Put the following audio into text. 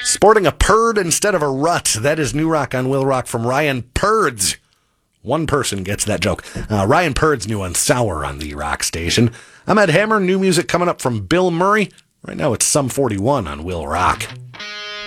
Sporting a purd instead of a rut. That is new rock on Will Rock from Ryan Purds. One person gets that joke. Ryan Purds new on Sour on the Rock Station. I'm Ed Hammer. New music coming up from Bill Murray. Right now it's Sum 41 on Will Rock.